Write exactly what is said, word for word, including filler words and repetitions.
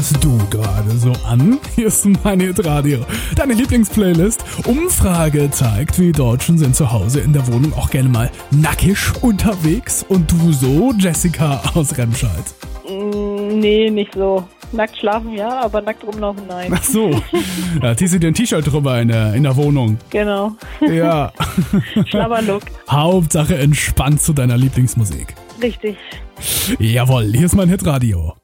hast du gerade so an? Hier ist mein Hitradio, deine Lieblingsplaylist. Umfrage zeigt, wir Deutschen sind zu Hause in der Wohnung auch gerne mal nackig unterwegs. Und du so, Jessica aus Remscheid? Mm, nee, nicht so. Nackt schlafen ja, aber nackt rumlaufen nein. Ach so, da ziehst du dir ein T-Shirt drüber in der, in der Wohnung. Genau. Ja. Schlabberlook. Hauptsache entspannt zu deiner Lieblingsmusik. Richtig. Jawohl, hier ist mein Hitradio.